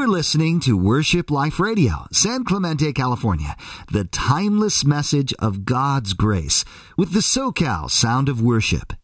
You're listening to Worship Life Radio, San Clemente, California, the timeless message of God's grace with the SoCal Sound of Worship.